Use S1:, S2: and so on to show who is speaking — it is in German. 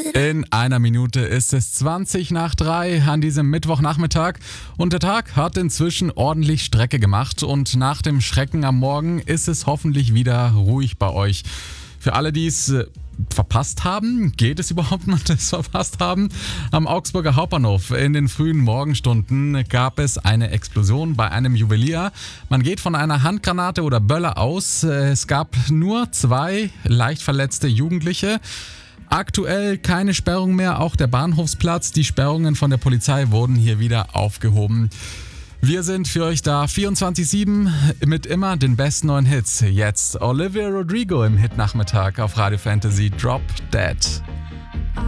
S1: In einer Minute ist es 20 nach 3 an diesem Mittwochnachmittag und der Tag hat inzwischen ordentlich Strecke gemacht und nach dem Schrecken am Morgen ist es hoffentlich wieder ruhig bei euch. Für alle, die es verpasst haben, geht es überhaupt noch, das verpasst haben? Am Augsburger Hauptbahnhof in den frühen Morgenstunden gab es eine Explosion bei einem Juwelier. Man geht von einer Handgranate oder Böller aus. Es gab nur 2 leicht verletzte Jugendliche. Aktuell keine Sperrung mehr, auch der Bahnhofsplatz. Die Sperrungen von der Polizei wurden hier wieder aufgehoben. Wir sind für euch da 24/7 mit immer den besten neuen Hits. Jetzt Olivia Rodrigo im Hit-Nachmittag auf Radio Fantasy Drop Dead.